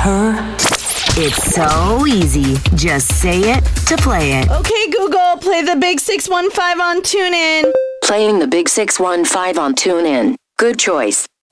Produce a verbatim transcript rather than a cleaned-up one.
her? It's so easy. Just say it to play it. Okay, Google, play the Big six one five on TuneIn. Playing the Big six one five on TuneIn. Good choice.